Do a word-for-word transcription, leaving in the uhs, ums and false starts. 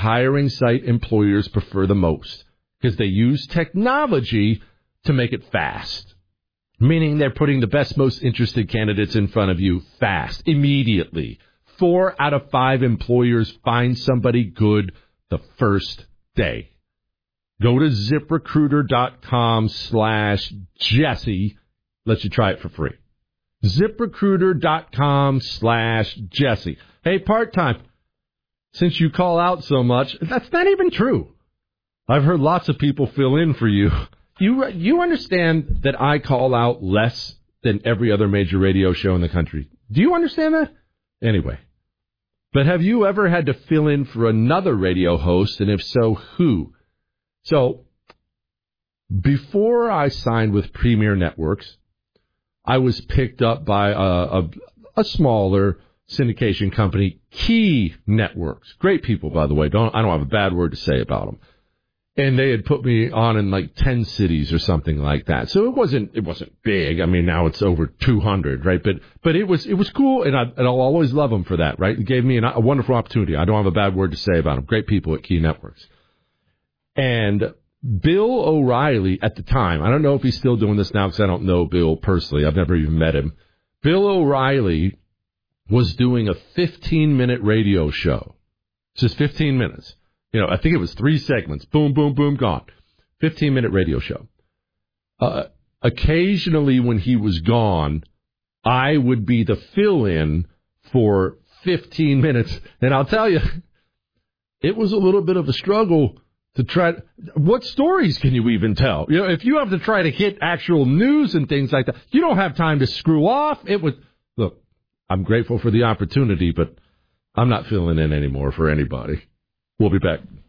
hiring site employers prefer the most because they use technology to make it fast, meaning they're putting the best, most interested candidates in front of you fast, immediately. Four out of five employers find somebody good the first day. Go to ZipRecruiter.com slash Jesse. Let you try it for free. ZipRecruiter.com slash Jesse. Hey, part-time, since you call out so much, that's not even true. I've heard lots of people fill in for you. You you understand that I call out less than every other major radio show in the country. Do you understand that? Anyway. But have you ever had to fill in for another radio host, and if so, who? So, before I signed with Premier Networks, I was picked up by a, a, a smaller syndication company, Key Networks. Great people, by the way. Don't I don't have a bad word to say about them. And they had put me on in like ten cities or something like that. So it wasn't it wasn't big. I mean, now it's over two hundred, right? But but it was it was cool, and, I, and I'll always love them for that, right? It gave me an, a wonderful opportunity. I don't have a bad word to say about them. Great people at Key Networks. And Bill O'Reilly at the time, I don't know if he's still doing this now because I don't know Bill personally. I've never even met him. Bill O'Reilly was doing a fifteen-minute radio show. Just fifteen minutes. You know, I think it was three segments. Boom, boom, boom, gone. fifteen-minute radio show. Uh, occasionally when he was gone, I would be the fill-in for fifteen minutes. And I'll tell you, it was a little bit of a struggle to try. What stories can you even tell? You know, if you have to try to hit actual news and things like that, you don't have time to screw off. It was, look, I'm grateful for the opportunity, but I'm not filling in anymore for anybody. We'll be back.